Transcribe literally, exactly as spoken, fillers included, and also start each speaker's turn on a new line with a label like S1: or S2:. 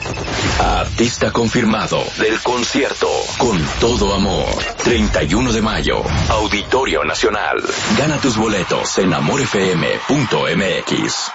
S1: Artista confirmado del concierto Con Todo Amor. treinta y uno de mayo. Auditorio Nacional. Gana tus boletos en amor f m punto m x.